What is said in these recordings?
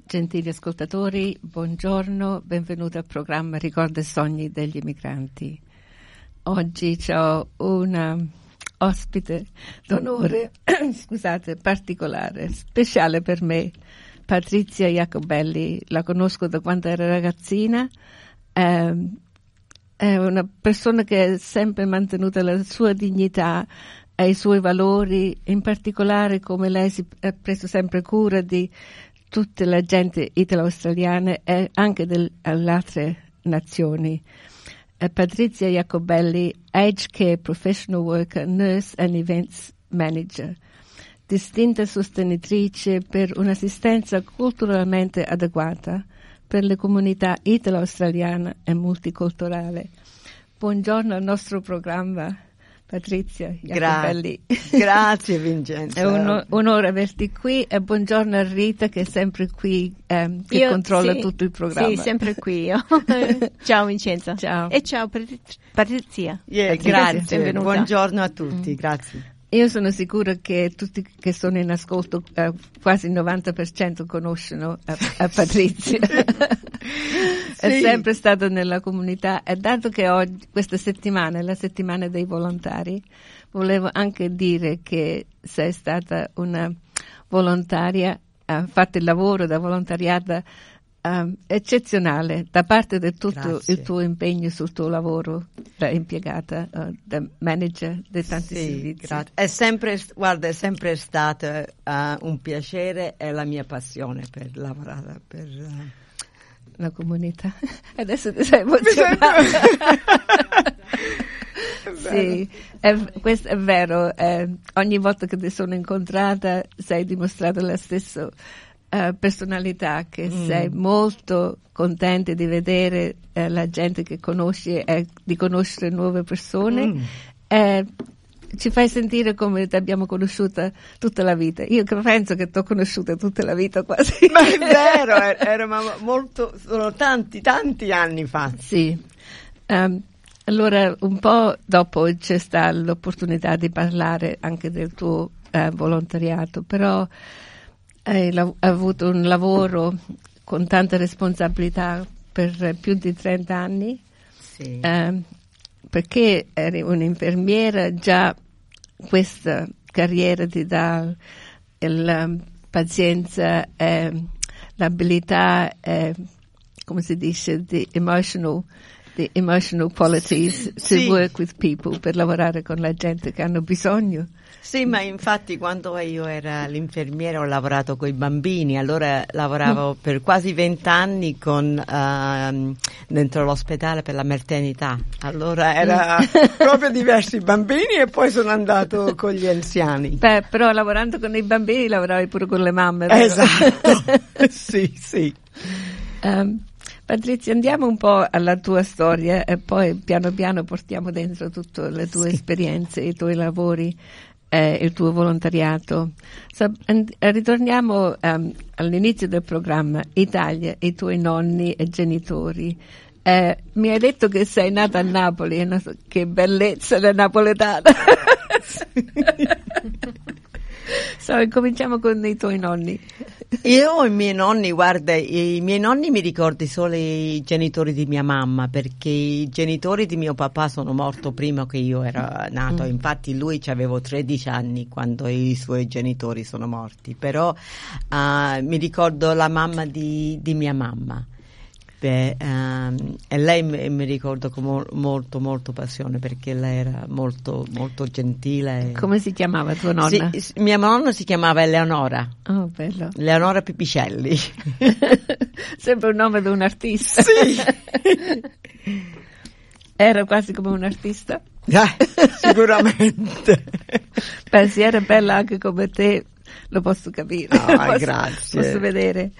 Gentili ascoltatori, buongiorno, benvenuti al programma Ricorda e Sogni degli Immigranti. Oggi ho una ospite d'onore, particolare, speciale per me, Patrizia Jacobelli. La conosco da quando era ragazzina, è una persona che ha sempre mantenuto la sua dignità e i suoi valori, in particolare come lei si è preso sempre cura di tutta la gente italo-australiana e anche delle altre nazioni. Patrizia Jacobelli, Aged Care Professional Worker, Nurse and Events Manager, distinta sostenitrice per un'assistenza culturalmente adeguata per le comunità italo-australiana e multiculturale. Buongiorno al nostro programma, Patrizia Jacobelli. Grazie Vincenzo. È un onore averti qui e buongiorno a Rita che è sempre qui, che controlla tutto il programma. Sì, sempre qui io. Ciao Vincenzo. Ciao. E ciao Patrizia. Grazie, benvenuta. buongiorno a tutti, grazie. Io sono sicura che tutti che sono in ascolto, quasi il 90% conoscono a Patrizia. È sempre stata nella comunità e dato che oggi, questa settimana è la settimana dei volontari, volevo anche dire che sei stata una volontaria, ha fatto il lavoro da volontariata eccezionale da parte di tutto il tuo impegno sul tuo lavoro da impiegata, da manager di tanti servizi. Grazie. È sempre stato un piacere e la mia passione per lavorare per la comunità. Adesso ti sei emozionata. Sì, questo è vero. Ogni volta che ti sono incontrata sei dimostrato la stessa personalità, che sei molto contenta di vedere la gente che conosci e di conoscere nuove persone. Ci fai sentire come ti abbiamo conosciuta tutta la vita. Io penso che ti ho conosciuta tutta la vita quasi. Ma è vero, eravamo sono tanti anni fa. Sì. Allora un po' dopo c'è stata l'opportunità di parlare anche del tuo volontariato, però hai avuto un lavoro con tanta responsabilità per più di 30 anni. Sì. Perché eri un'infermiera, già questa carriera ti dà la pazienza, l'abilità, come si dice, the emotional qualities to work with people, per lavorare con la gente che hanno bisogno. Sì, ma infatti quando io ero l'infermiera ho lavorato con i bambini, allora lavoravo per quasi 20 anni dentro l'ospedale per la maternità, allora era proprio diversi bambini e poi sono andato con gli anziani. Beh, però lavorando con i bambini lavoravi pure con le mamme, vero? Esatto, sì. Patrizia, andiamo un po' alla tua storia e poi piano piano portiamo dentro tutte le tue esperienze, i tuoi lavori, il tuo volontariato. Ritorniamo all'inizio del programma, Italia, i tuoi nonni e genitori. Mi hai detto che sei nata a Napoli, che bellezza da napoletana. Cominciamo con i tuoi nonni. Io i miei nonni mi ricordo solo i genitori di mia mamma, perché i genitori di mio papà sono morti prima che io ero nato, infatti lui avevo 13 anni quando i suoi genitori sono morti, però mi ricordo la mamma di mia mamma. E lei mi ricordo con molto passione, perché lei era molto gentile. Come si chiamava tua nonna? Mia nonna si chiamava Eleonora. Oh, bello. Eleonora Pipicelli. Sembra un nome di un artista. Sì. Era quasi come un artista? Sicuramente. Beh, se era bella anche come te, lo posso capire. Grazie. Posso vedere.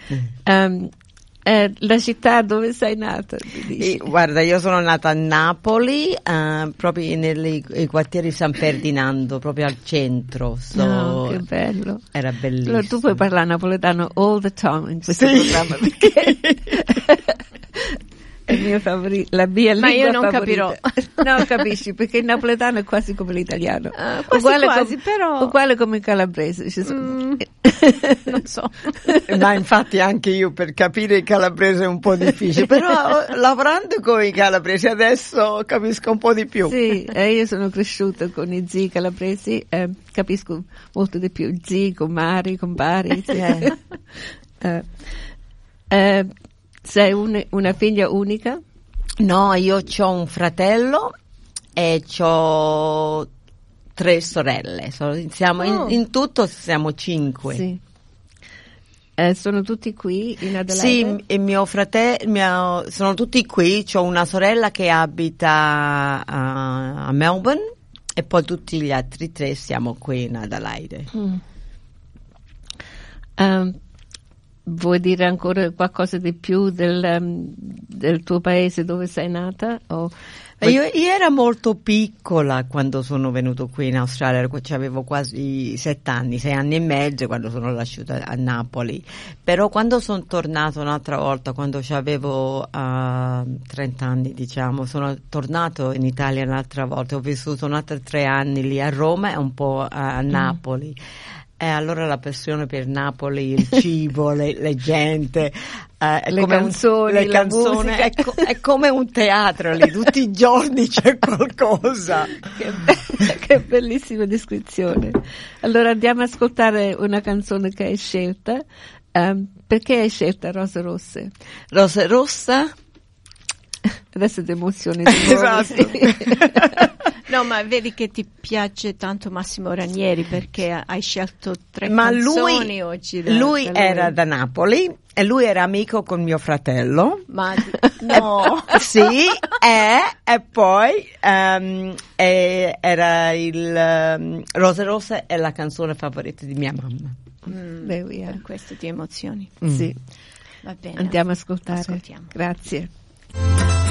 La città dove sei nata? Guarda, io sono nata a Napoli, proprio nei quartieri San Ferdinando, proprio al centro. Che bello. Era bellissimo. Allora, tu puoi parlare napoletano all the time in questo programma, perché è il mio favorito, la mia Ma lingua io non favorita. capirò. No, capisci, perché il napoletano è quasi come l'italiano. Quasi, però... Uguale come il calabrese. non so. Ma infatti anche io per capire il calabrese è un po' difficile, però lavorando con i calabresi adesso capisco un po' di più. Sì, io sono cresciuta con i zii calabresi, capisco molto di più, zii, comari, compari. Sì. Sei una figlia unica? No, io ho un fratello e ho 3 sorelle. Siamo in tutto siamo 5. Sì. Sono tutti qui in Adelaide? Sì, e mio fratello sono tutti qui. C'ho una sorella che abita a Melbourne e poi tutti gli altri 3 siamo qui in Adelaide. Vuoi dire ancora qualcosa di più del tuo paese dove sei nata? Io ero molto piccola quando sono venuto qui in Australia, avevo quasi 7 anni, 6 anni e mezzo quando sono lasciata a Napoli, però quando sono tornata un'altra volta, quando avevo 30 anni diciamo, sono tornato in Italia un'altra volta, ho vissuto un altro 3 anni lì a Roma e un po' a Napoli. E allora la passione per Napoli, il cibo, le gente, le canzoni, la musica. È come un teatro lì, tutti i giorni c'è qualcosa. Che bellissima descrizione. Allora andiamo ad ascoltare una canzone che hai scelta. Perché hai scelta Rose Rosse? Rose Rossa? Adesso ti emozioni di nuovo. Esatto. Sì. No, ma vedi che ti piace tanto Massimo Ranieri perché hai scelto 3 ma canzoni oggi. Lui era da Napoli e lui era amico con mio fratello. Ma no. Sì, e poi era il Rose Rosse è la canzone favorita di mia mamma. Per questo ti emozioni. Sì. Va bene. Andiamo ad ascoltare. Ascoltiamo. Grazie.